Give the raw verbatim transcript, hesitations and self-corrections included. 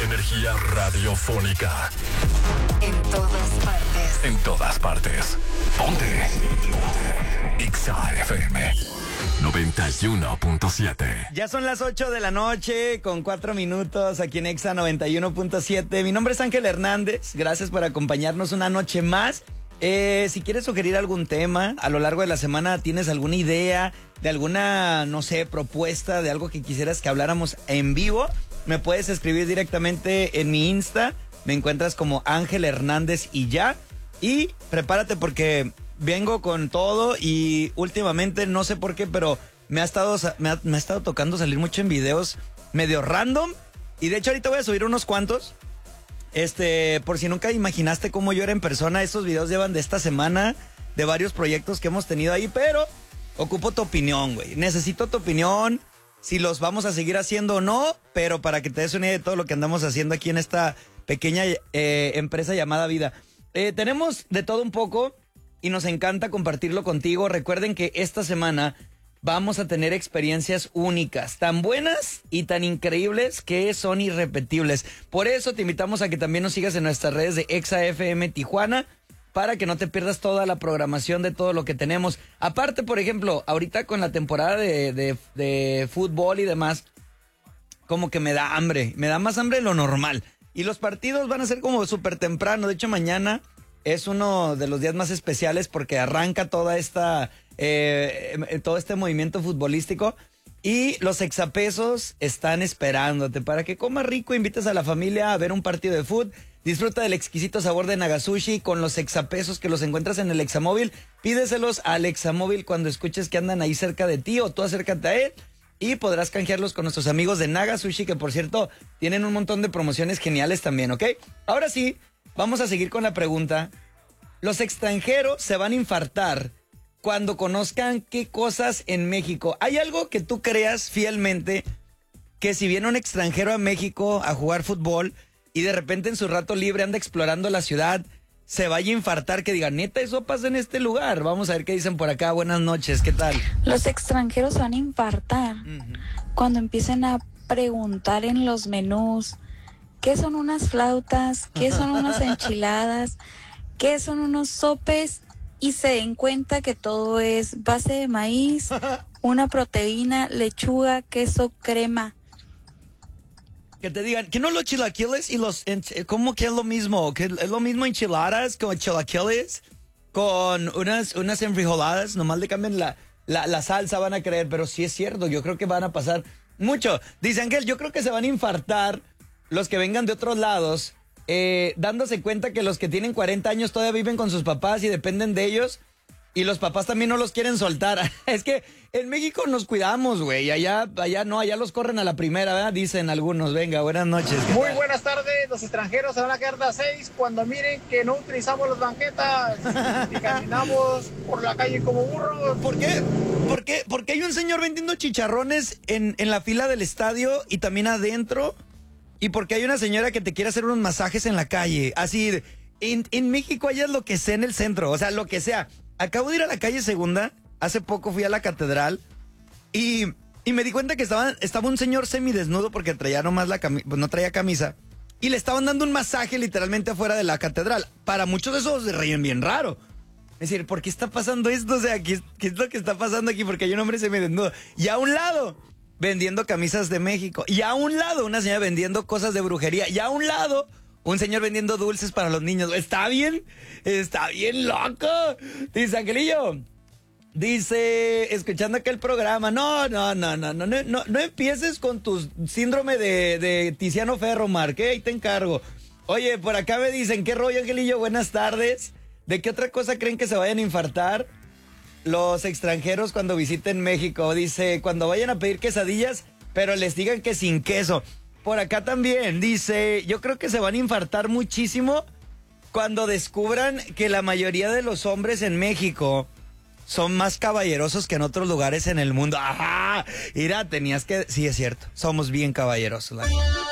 energía radiofónica. En todas partes. En todas partes. Ponte. Exa F M noventa y uno punto siete. Ya son las ocho de la noche con cuatro minutos aquí en Exa noventa y uno punto siete. Mi nombre es Ángel Hernández. Gracias por acompañarnos una noche más. Eh, si quieres sugerir algún tema a lo largo de la semana, tienes alguna idea de alguna, no sé, propuesta de algo que quisieras que habláramos en vivo, me puedes escribir directamente en mi Insta. Me encuentras como Ángel Hernández y ya. Y prepárate porque vengo con todo y últimamente no sé por qué, pero me ha estado, me ha, me ha estado tocando salir mucho en videos medio random. Y de hecho ahorita voy a subir unos cuantos. Este, por si nunca imaginaste cómo yo era en persona, esos videos llevan de esta semana, de varios proyectos que hemos tenido ahí, pero ocupo tu opinión, güey. Necesito tu opinión, si los vamos a seguir haciendo o no, pero para que te des una idea de todo lo que andamos haciendo aquí en esta pequeña eh, empresa llamada vida. Eh, tenemos de todo un poco y nos encanta compartirlo contigo. Recuerden que esta semana vamos a tener experiencias únicas, tan buenas y tan increíbles que son irrepetibles. Por eso te invitamos a que también nos sigas en nuestras redes de Exa F M Tijuana para que no te pierdas toda la programación de todo lo que tenemos. Aparte, por ejemplo, ahorita con la temporada de, de, de fútbol y demás, como que me da hambre, me da más hambre de lo normal. Y los partidos van a ser como súper temprano. De hecho, mañana es uno de los días más especiales porque arranca toda esta... Eh, todo este movimiento futbolístico y los exapesos están esperándote para que comas rico, invites a la familia a ver un partido de fútbol, disfruta del exquisito sabor de Nagasushi con los exapesos que los encuentras en el Examóvil, pídeselos al Examóvil cuando escuches que andan ahí cerca de ti o tú acércate a él y podrás canjearlos con nuestros amigos de Nagasushi, que por cierto tienen un montón de promociones geniales también, ¿ok? Ahora sí, vamos a seguir con la pregunta. Los extranjeros se van a infartar cuando conozcan qué cosas en México. ¿Hay algo que tú creas fielmente que si viene un extranjero a México a jugar fútbol y de repente en su rato libre anda explorando la ciudad, se vaya a infartar, que diga, neta, eso pasa en este lugar? Vamos a ver qué dicen por acá. Buenas noches, ¿qué tal? Los extranjeros van a infartar uh-huh. cuando empiecen a preguntar en los menús qué son unas flautas, qué son unas enchiladas, qué son unos sopes, y se den cuenta que todo es base de maíz, una proteína, lechuga, queso, crema. Que te digan, ¿que no los chilaquiles y los... ¿Cómo que es lo mismo? ¿Que es lo mismo enchiladas con chilaquiles? Con unas, unas enfrijoladas, nomás le cambian la, la, la salsa, van a creer, pero sí es cierto, yo creo que van a pasar mucho. Dice Ángel, yo creo que se van a infartar los que vengan de otros lados, Eh, dándose cuenta que los que tienen cuarenta años todavía viven con sus papás y dependen de ellos, y los papás también no los quieren soltar. Es que en México nos cuidamos, güey, allá, allá no, allá los corren a la primera, ¿verdad? Dicen algunos. Venga, buenas noches. Muy buenas tardes. Los extranjeros se van a quedar de a seis cuando miren que no utilizamos las banquetas y caminamos por la calle como burros. ¿Por qué? ¿Por qué? Porque hay un señor vendiendo chicharrones en, en la fila del estadio y también adentro. Y porque hay una señora que te quiere hacer unos masajes en la calle. Así, en, en México allá es lo que sea en el centro, o sea, lo que sea. Acabo de ir a la calle Segunda, hace poco fui a la catedral y, y me di cuenta que estaba, estaba un señor semidesnudo porque traía nomás la camisa, pues no traía camisa. Y le estaban dando un masaje literalmente afuera de la catedral. Para muchos de esos se reían bien raro. Es decir, ¿por qué está pasando esto? O sea, ¿qué, qué es lo que está pasando aquí? Porque hay un hombre semidesnudo. Y a un lado... vendiendo camisas de México. Y a un lado una señora vendiendo cosas de brujería. Y a un lado un señor vendiendo dulces para los niños. Está bien, está bien loco. Dice Angelillo, dice, escuchando acá el programa, no, no, no, no, no, no, no empieces con tu síndrome de, de Tiziano Ferro, Mark, ¿eh? Ahí te encargo. Oye, por acá me dicen, ¿qué rollo, Angelillo? Buenas tardes. ¿De qué otra cosa creen que se vayan a infartar los extranjeros cuando visiten México? Dice, cuando vayan a pedir quesadillas, pero les digan que sin queso. Por acá también dice, yo creo que se van a infartar muchísimo cuando descubran que la mayoría de los hombres en México son más caballerosos que en otros lugares en el mundo. ¡Ajá! Mira, tenías que... Sí, es cierto, somos bien caballerosos, la verdad.